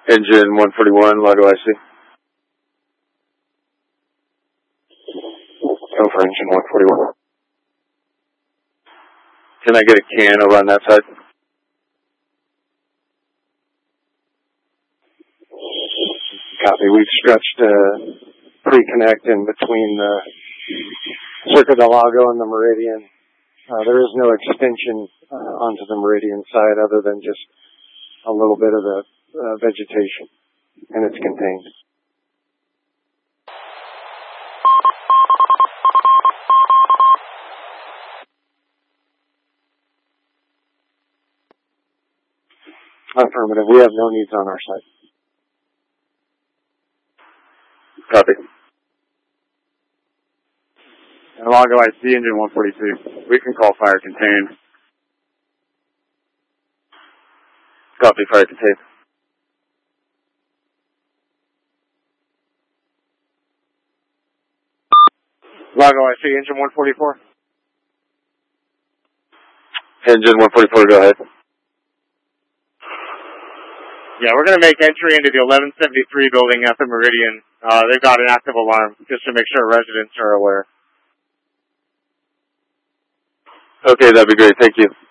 Engine 141, Lago IC. Go for engine 141. Can I get a can over on that side? Copy. We've stretched pre-connect in between the Circo del Lago and the Meridian. There is no extension onto the Meridian side other than just a little bit of the vegetation, and it's contained. Affirmative. We have no needs on our side. Copy. Lago IC, engine 142. We can call fire contained. Copy, fire contained. Lago IC, engine 144. Engine 144, go ahead. Yeah, we're going to make entry into the 1173 building at the Meridian. They've got an active alarm, just to make sure residents are aware. Okay, that'd be great. Thank you.